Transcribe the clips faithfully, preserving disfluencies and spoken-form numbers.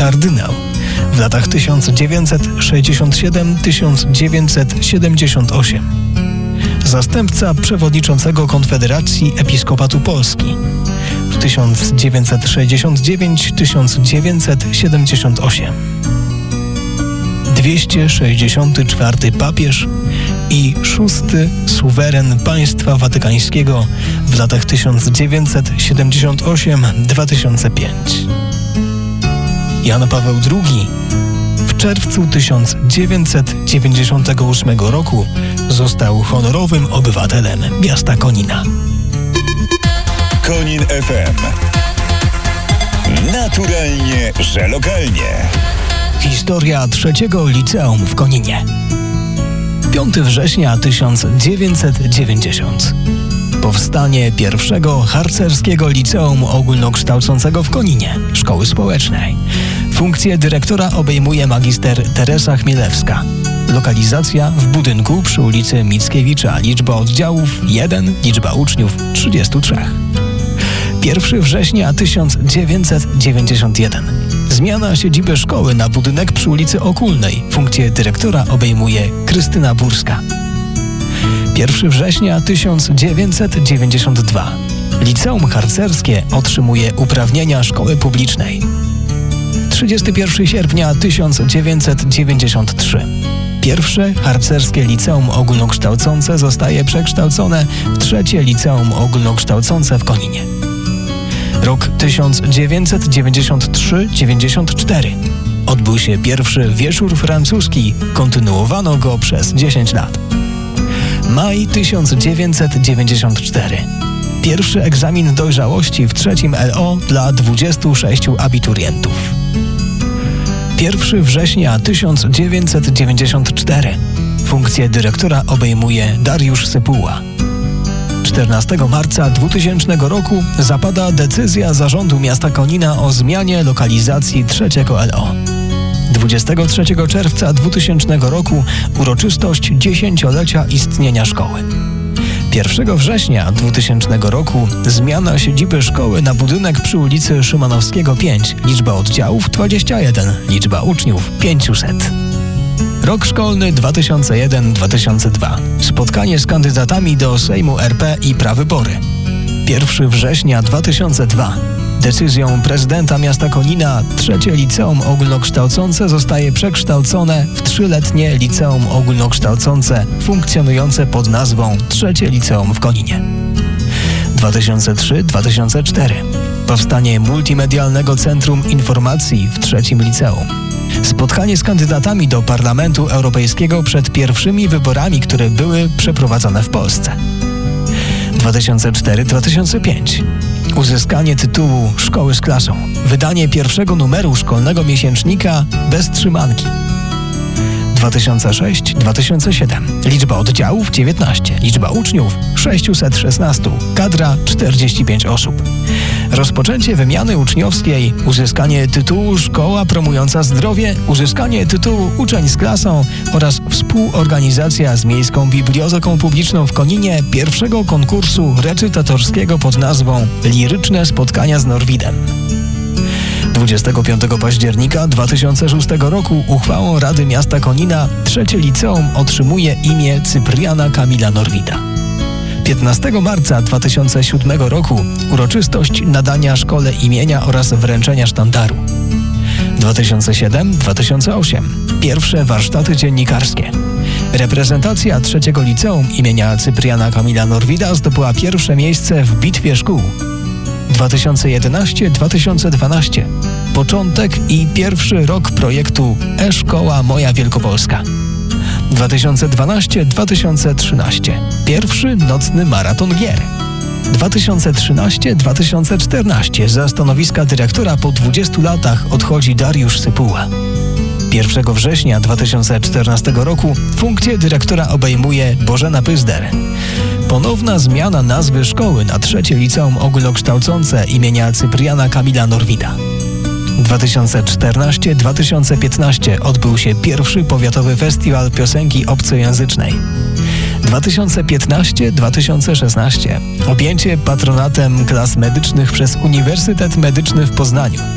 kardynał. W latach tysiąc dziewięćset sześćdziesiąt siedem do tysiąc dziewięćset siedemdziesiąt osiem. Zastępca przewodniczącego Konfederacji Episkopatu Polski w tysiąc dziewięćset sześćdziesiąt dziewięć do tysiąc dziewięćset siedemdziesiąt osiem. dwieście sześćdziesiąty czwarty papież i szósty suweren państwa watykańskiego w latach tysiąc dziewięćset siedemdziesiąt osiem do dwa tysiące piątego. Jan Paweł drugi w czerwcu tysiąc dziewięćset dziewięćdziesiątego ósmego roku został honorowym obywatelem miasta Konina. Konin F M. Naturalnie, że lokalnie. Historia trzeciego liceum w Koninie. piątego września tysiąc dziewięćset dziewięćdziesiątego. Powstanie pierwszego harcerskiego liceum ogólnokształcącego w Koninie, szkoły społecznej. Funkcję dyrektora obejmuje magister Teresa Chmielewska. Lokalizacja w budynku przy ulicy Mickiewicza. Liczba oddziałów jeden, liczba uczniów trzydziestu trzech. pierwszego września tysiąc dziewięćset dziewięćdziesiątego pierwszego. Zmiana siedziby szkoły na budynek przy ulicy Okulnej. Funkcję dyrektora obejmuje Krystyna Burska. pierwszego września tysiąc dziewięćset dziewięćdziesiątego drugiego. Liceum harcerskie otrzymuje uprawnienia szkoły publicznej. trzydziestego pierwszego sierpnia tysiąc dziewięćset dziewięćdziesiątego trzeciego. Pierwsze harcerskie liceum ogólnokształcące zostaje przekształcone w trzecie liceum ogólnokształcące w Koninie. Rok tysiąc dziewięćset dziewięćdziesiąty trzeci do dziewięćdziesiątego czwartego. Odbył się pierwszy wieczór francuski, kontynuowano go przez dziesięć lat. Maj tysiąc dziewięćset dziewięćdziesiąty czwarty. Pierwszy egzamin dojrzałości w trzecim L O dla dwudziestu sześciu abiturientów. pierwszego września tysiąc dziewięćset dziewięćdziesiątego czwartego. Funkcję dyrektora obejmuje Dariusz Sypuła. czternastego marca dwutysięcznego roku zapada decyzja Zarządu Miasta Konina o zmianie lokalizacji trzeciego L O. dwudziestego trzeciego czerwca dwutysięcznego roku uroczystość dziesięciolecia istnienia szkoły. pierwszego września dwutysięcznego roku zmiana siedziby szkoły na budynek przy ulicy Szymanowskiego pięć. Liczba oddziałów dwadzieścia jeden, liczba uczniów pięćset. Rok szkolny dwa tysiące pierwszy do dwa tysiące drugiego. Spotkanie z kandydatami do Sejmu R P i prawybory. pierwszego września dwa tysiące drugiego. Decyzją prezydenta miasta Konina trzecie liceum ogólnokształcące zostaje przekształcone w trzyletnie liceum ogólnokształcące funkcjonujące pod nazwą Trzecie Liceum w Koninie. dwa tysiące trzeci do dwa tysiące czwartego. Powstanie Multimedialnego Centrum Informacji w trzecim liceum. Spotkanie z kandydatami do Parlamentu Europejskiego przed pierwszymi wyborami, które były przeprowadzone w Polsce. dwa tysiące czwarty do dwa tysiące piątego. Uzyskanie tytułu Szkoły z klasą. Wydanie pierwszego numeru szkolnego miesięcznika bez trzymanki. dwa tysiące szósty do dwa tysiące siódmego. Liczba oddziałów dziewiętnaście. Liczba uczniów sześćset szesnaście. Kadra czterdzieści pięć osób. Rozpoczęcie wymiany uczniowskiej. Uzyskanie tytułu Szkoła promująca zdrowie. Uzyskanie tytułu Uczeń z klasą oraz współorganizacja z Miejską Biblioteką Publiczną w Koninie pierwszego konkursu recytatorskiego pod nazwą Liryczne spotkania z Norwidem. dwudziestego piątego października dwa tysiące szóstego roku uchwałą Rady Miasta Konina trzecie liceum otrzymuje imię Cypriana Kamila Norwida. piętnastego marca dwa tysiące siódmego roku uroczystość nadania szkole imienia oraz wręczenia sztandaru. dwa tysiące siódmy do dwa tysiące ósmego. Pierwsze warsztaty dziennikarskie. Reprezentacja trzeciego liceum imienia Cypriana Kamila Norwida zdobyła pierwsze miejsce w bitwie szkół. dwa tysiące jedenasty do dwa tysiące dwunastego. Początek i pierwszy rok projektu E-Szkoła Moja Wielkopolska. dwa tysiące dwunasty do dwa tysiące trzynastego. Pierwszy nocny maraton gier. dwa tysiące trzynasty do dwa tysiące czternastego. Za stanowiska dyrektora po dwudziestu latach odchodzi Dariusz Sypuła. pierwszego września dwa tysiące czternastego roku funkcję dyrektora obejmuje Bożena Pyzder. Ponowna zmiana nazwy szkoły na trzecie liceum ogólnokształcące imienia Cypriana Kamila Norwida. dwa tysiące czternasty do dwa tysiące piętnastego odbył się pierwszy powiatowy festiwal piosenki obcojęzycznej. dwa tysiące piętnasty do dwa tysiące szesnastego. Objęcie patronatem klas medycznych przez Uniwersytet Medyczny w Poznaniu.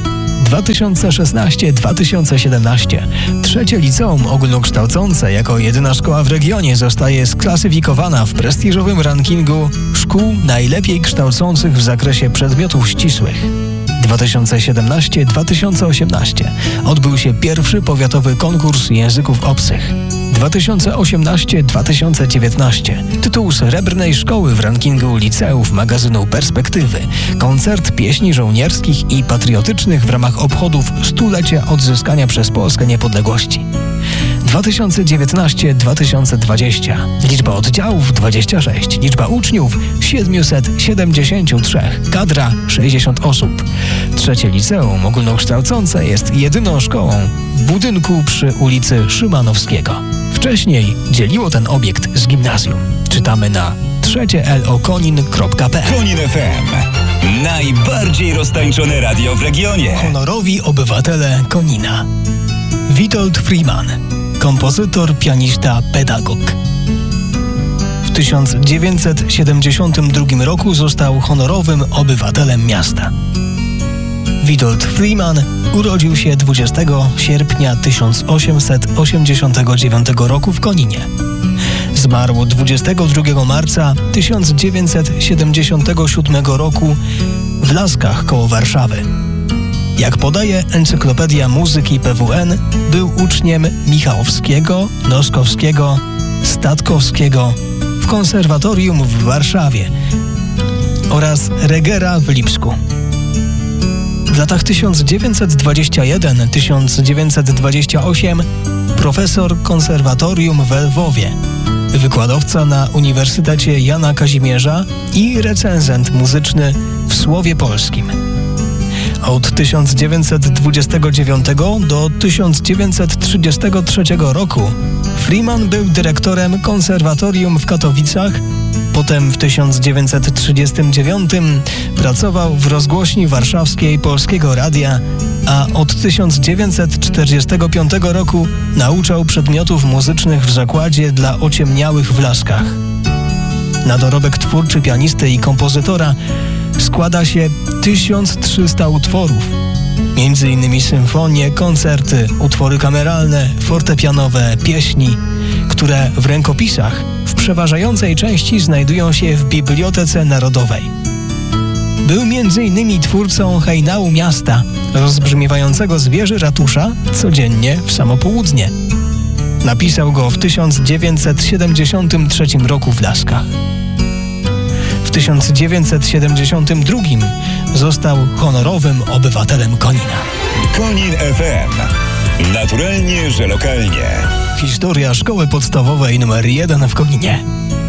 dwa tysiące szesnaście do dwa tysiące siedemnaście. Trzecie liceum ogólnokształcące jako jedyna szkoła w regionie zostaje sklasyfikowana w prestiżowym rankingu szkół najlepiej kształcących w zakresie przedmiotów ścisłych. dwa tysiące siedemnaście do dwa tysiące osiemnaście. Odbył się pierwszy powiatowy konkurs języków obcych. dwa tysiące osiemnaście do dwa tysiące dziewiętnaście. Tytuł srebrnej szkoły w rankingu liceów magazynu Perspektywy. Koncert pieśni żołnierskich i patriotycznych w ramach obchodów stulecia odzyskania przez Polskę niepodległości. dwa tysiące dziewiętnaście do dwa tysiące dwudziesty. Liczba oddziałów dwadzieścia sześć. Liczba uczniów siedemset siedemdziesiąt trzy. Kadra sześćdziesiąt osób. Trzecie liceum ogólnokształcące jest jedyną szkołą w budynku przy ulicy Szymanowskiego. Wcześniej dzieliło ten obiekt z gimnazjum. Czytamy na trzecie l o konin kropka p l. Konin F M. Najbardziej roztańczone radio w regionie. Honorowi obywatele Konina. Witold Freeman, kompozytor, pianista, pedagog. W tysiąc dziewięćset siedemdziesiątym drugim roku został honorowym obywatelem miasta. Witold Freeman urodził się dwudziestego sierpnia tysiąc osiemset osiemdziesiątego dziewiątego roku w Koninie. Zmarł dwudziestego drugiego marca tysiąc dziewięćset siedemdziesiątego siódmego roku w Laskach koło Warszawy. Jak podaje Encyklopedia Muzyki P W N, był uczniem Michałowskiego, Noskowskiego, Statkowskiego w konserwatorium w Warszawie oraz Regera w Lipsku. W latach tysiąc dziewięćset dwudziesty pierwszy do tysiąc dziewięćset dwudziestego ósmego profesor konserwatorium w Lwowie, wykładowca na Uniwersytecie Jana Kazimierza i recenzent muzyczny w Słowie Polskim. Od tysiąc dziewięćset dwudziestego dziewiątego do tysiąc dziewięćset trzydziestego trzeciego roku Freeman był dyrektorem konserwatorium w Katowicach, potem w tysiąc dziewięćset trzydziestym dziewiątym pracował w rozgłośni warszawskiej Polskiego Radia, a od tysiąc dziewięćset czterdziestego piątego roku nauczał przedmiotów muzycznych w zakładzie dla ociemniałych w Laskach. Na dorobek twórczy pianisty i kompozytora składa się tysiąc trzysta utworów, między innymi symfonie, koncerty, utwory kameralne, fortepianowe, pieśni, które w rękopisach w przeważającej części znajdują się w Bibliotece Narodowej. Był między innymi twórcą hejnału miasta, rozbrzmiewającego z wieży ratusza codziennie w samo południe. Napisał go w tysiąc dziewięćset siedemdziesiątym trzecim roku w Laskach. W tysiąc dziewięćset siedemdziesiątym drugim został honorowym obywatelem Konina. Konin F M. Naturalnie, że lokalnie. Historia szkoły podstawowej numer jeden w Koninie.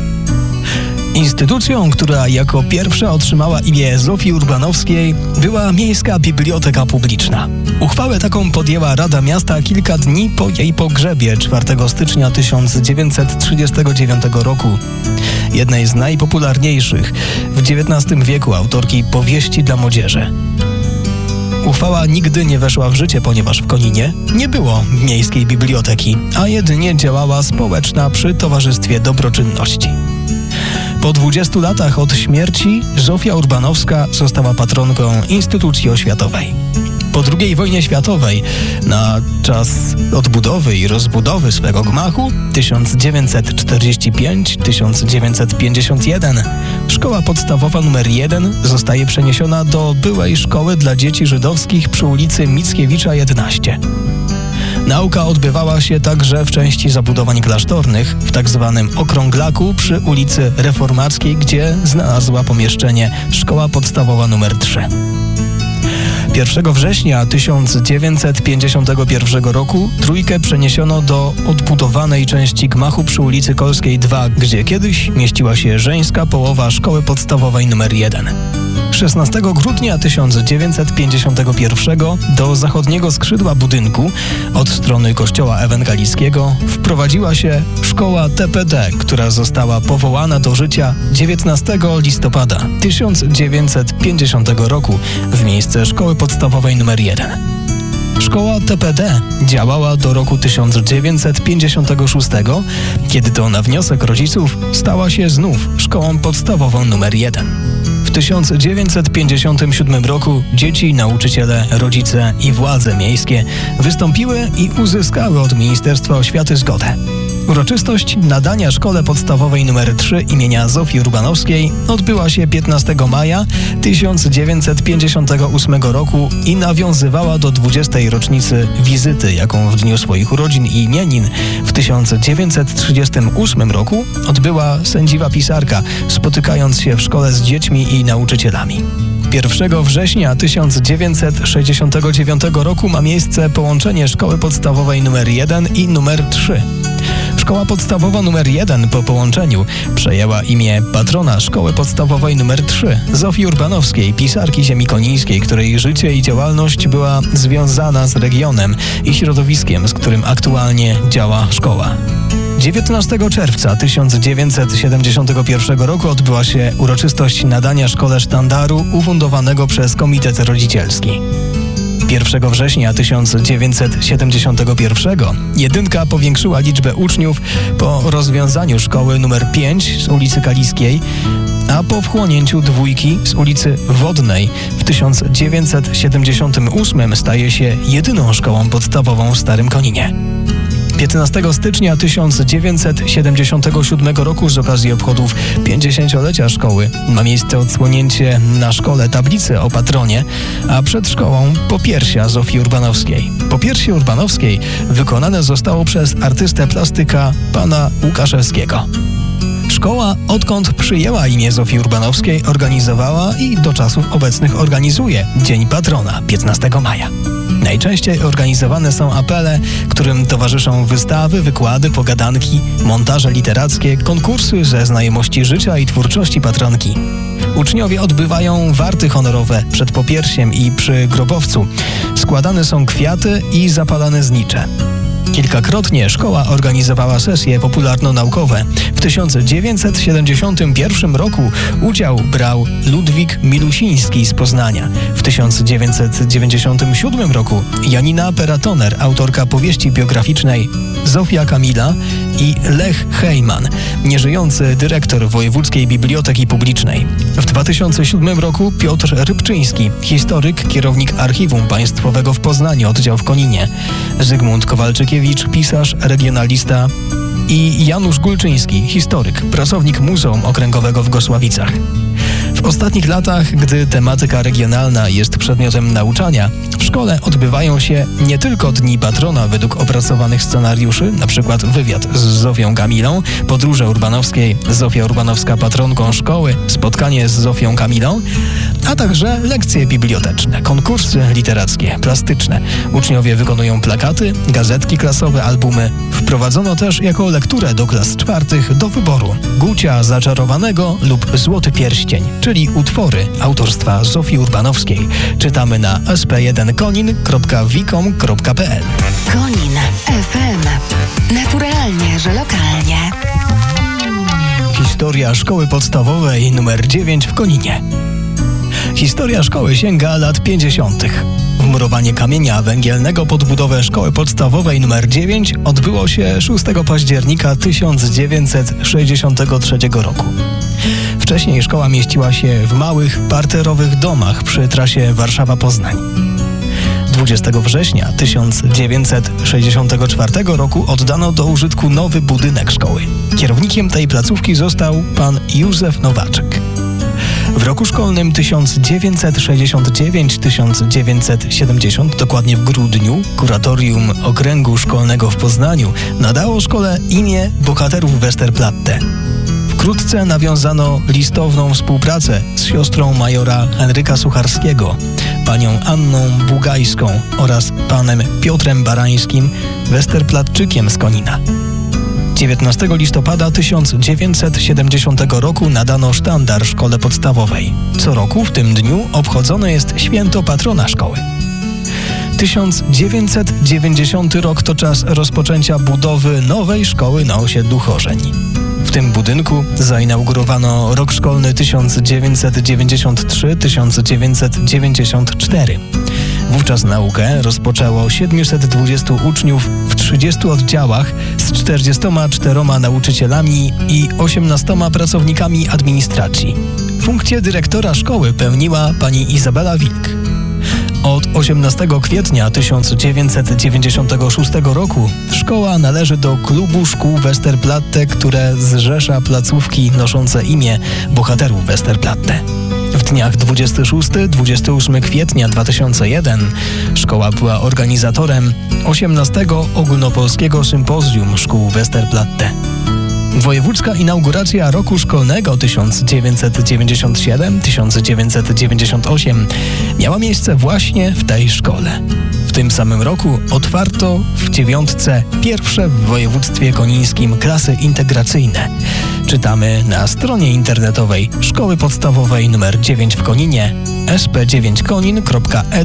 Instytucją, która jako pierwsza otrzymała imię Zofii Urbanowskiej, była Miejska Biblioteka Publiczna. Uchwałę taką podjęła Rada Miasta kilka dni po jej pogrzebie czwartego stycznia tysiąc dziewięćset trzydziestego dziewiątego roku. Jednej z najpopularniejszych w dziewiętnastym wieku autorki powieści dla młodzieży. Uchwała nigdy nie weszła w życie, ponieważ w Koninie nie było miejskiej biblioteki, a jedynie działała społeczna przy Towarzystwie Dobroczynności. Po dwudziestu latach od śmierci Zofia Urbanowska została patronką instytucji oświatowej. Po drugiej wojnie światowej, na czas odbudowy i rozbudowy swego gmachu tysiąc dziewięćset czterdziesty piąty do tysiąc dziewięćset pięćdziesiątego pierwszego, szkoła podstawowa numer jeden zostaje przeniesiona do byłej szkoły dla dzieci żydowskich przy ulicy Mickiewicza jedenaście. Nauka odbywała się także w części zabudowań klasztornych, w tak zwanym Okrąglaku przy ulicy Reformackiej, gdzie znalazła pomieszczenie szkoła podstawowa numer trzy. pierwszego września tysiąc dziewięćset pięćdziesiątego pierwszego roku trójkę przeniesiono do odbudowanej części gmachu przy ulicy Kolskiej dwa, gdzie kiedyś mieściła się żeńska połowa szkoły podstawowej numer jeden. szesnastego grudnia tysiąc dziewięćset pięćdziesiątego pierwszego do zachodniego skrzydła budynku od strony kościoła ewangelickiego wprowadziła się szkoła T P D, która została powołana do życia dziewiętnastego listopada tysiąc dziewięćset pięćdziesiątego roku w miejsce szkoły podstawowej numer jeden. Szkoła T P D działała do roku tysiąc dziewięćset pięćdziesiątego szóstego, kiedy to na wniosek rodziców stała się znów szkołą podstawową numer jeden. W tysiąc dziewięćset pięćdziesiątym siódmym roku dzieci, nauczyciele, rodzice i władze miejskie wystąpiły i uzyskały od Ministerstwa Oświaty zgodę. Uroczystość nadania szkole podstawowej nr trzy imienia Zofii Urbanowskiej odbyła się piętnastego maja tysiąc dziewięćset pięćdziesiątego ósmego roku i nawiązywała do dwudziestej rocznicy wizyty, jaką w dniu swoich urodzin i imienin w tysiąc dziewięćset trzydziestym ósmym roku odbyła sędziwa pisarka, spotykając się w szkole z dziećmi i nauczycielami. pierwszego września tysiąc dziewięćset sześćdziesiątego dziewiątego roku ma miejsce połączenie szkoły podstawowej nr jeden i nr trzy. Szkoła podstawowa nr jeden po połączeniu przejęła imię patrona szkoły podstawowej nr trzy, Zofii Urbanowskiej, pisarki ziemi konińskiej, której życie i działalność była związana z regionem i środowiskiem, z którym aktualnie działa szkoła. dziewiętnastego czerwca tysiąc dziewięćset siedemdziesiątego pierwszego roku odbyła się uroczystość nadania szkole sztandaru ufundowanego przez Komitet Rodzicielski. pierwszego września tysiąc dziewięćset siedemdziesiątego pierwszego jedynka powiększyła liczbę uczniów po rozwiązaniu szkoły nr pięć z ulicy Kaliskiej, a po wchłonięciu dwójki z ulicy Wodnej w tysiąc dziewięćset siedemdziesiątym ósmym staje się jedyną szkołą podstawową w Starym Koninie. piętnastego stycznia tysiąc dziewięćset siedemdziesiątego siódmego roku z okazji obchodów pięćdziesięciolecia szkoły ma miejsce odsłonięcie na szkole tablicy o patronie, a przed szkołą popiersia Zofii Urbanowskiej. Popiersie Urbanowskiej wykonane zostało przez artystę plastyka pana Łukaszewskiego. Szkoła, odkąd przyjęła imię Zofii Urbanowskiej, organizowała i do czasów obecnych organizuje Dzień Patrona piętnastego maja. Najczęściej organizowane są apele, którym towarzyszą wystawy, wykłady, pogadanki, montaże literackie, konkursy ze znajomości życia i twórczości patronki. Uczniowie odbywają warty honorowe przed popiersiem i przy grobowcu. Składane są kwiaty i zapalane znicze. Kilkakrotnie szkoła organizowała sesje popularno-naukowe. W tysiąc dziewięćset siedemdziesiątym pierwszym roku udział brał Ludwik Milusiński z Poznania. W tysiąc dziewięćset dziewięćdziesiątym siódmym roku Janina Peratoner, autorka powieści biograficznej Zofia Kamila i Lech Hejman, nieżyjący dyrektor Wojewódzkiej Biblioteki Publicznej. W dwa tysiące siódmym roku Piotr Rybczyński, historyk, kierownik Archiwum Państwowego w Poznaniu, oddział w Koninie. Zygmunt Kowalczykiewicz, pisarz, regionalista i Janusz Gulczyński, historyk, pracownik Muzeum Okręgowego w Gosławicach. W ostatnich latach, gdy tematyka regionalna jest przedmiotem nauczania, w szkole odbywają się nie tylko Dni Patrona według opracowanych scenariuszy, np. wywiad z Zofią Kamilą, podróże Urbanowskiej, Zofia Urbanowska patronką szkoły, spotkanie z Zofią Kamilą, a także lekcje biblioteczne, konkursy literackie, plastyczne. Uczniowie wykonują plakaty, gazetki klasowe, albumy. Wprowadzono też jako lekturę do klas czwartych do wyboru Gucia Zaczarowanego lub Złoty Pierścień, czyli utwory autorstwa Zofii Urbanowskiej. Czytamy na es pe jeden konin kropka wikom kropka pe el. Konin F M. Naturalnie, że lokalnie. Historia szkoły podstawowej nr dziewięć w Koninie. Historia szkoły sięga lat pięćdziesiątych. Wmurowanie kamienia węgielnego pod budowę szkoły podstawowej nr dziewięć odbyło się szóstego października tysiąc dziewięćset sześćdziesiątego trzeciego roku. Wcześniej szkoła mieściła się w małych, parterowych domach przy trasie Warszawa-Poznań. dwudziestego września tysiąc dziewięćset sześćdziesiątego czwartego roku oddano do użytku nowy budynek szkoły. Kierownikiem tej placówki został pan Józef Nowaczek. W roku szkolnym tysiąc dziewięćset sześćdziesiąt dziewięć tysiąc dziewięćset siedemdziesiąt, dokładnie w grudniu, Kuratorium Okręgu Szkolnego w Poznaniu nadało szkole imię bohaterów Westerplatte. Wkrótce nawiązano listowną współpracę z siostrą majora Henryka Sucharskiego, panią Anną Bugajską oraz panem Piotrem Barańskim, Westerplatczykiem z Konina. dziewiętnastego listopada tysiąc dziewięćset siedemdziesiątego roku nadano sztandar szkole podstawowej. Co roku w tym dniu obchodzone jest święto patrona szkoły. tysiąc dziewięćset dziewięćdziesiąty rok to czas rozpoczęcia budowy nowej szkoły na osiedlu Chorzeń. W tym budynku zainaugurowano rok szkolny tysiąc dziewięćset dziewięćdziesiąt trzy tysiąc dziewięćset dziewięćdziesiąt cztery. Wówczas naukę rozpoczęło siedmiuset dwudziestu uczniów w trzydziestu oddziałach z czterdziestoma czteroma nauczycielami i osiemnastoma pracownikami administracji. Funkcję dyrektora szkoły pełniła pani Izabela Wilk. Od osiemnastego kwietnia tysiąc dziewięćset dziewięćdziesiątego szóstego roku szkoła należy do klubu szkół Westerplatte, które zrzesza placówki noszące imię bohaterów Westerplatte. W dniach dwudziestego szóstego do dwudziestego ósmego kwietnia dwa tysiące pierwszego szkoła była organizatorem osiemnastego Ogólnopolskiego Sympozjum Szkół Westerplatte. Wojewódzka inauguracja roku szkolnego tysiąc dziewięćset dziewięćdziesiąt siedem do tysiąc dziewięćset dziewięćdziesiąt osiem miała miejsce właśnie w tej szkole. W tym samym roku otwarto w dziewiątce pierwsze w województwie konińskim klasy integracyjne. Czytamy na stronie internetowej Szkoły Podstawowej nr dziewięć w Koninie s p dziewięć konin kropka e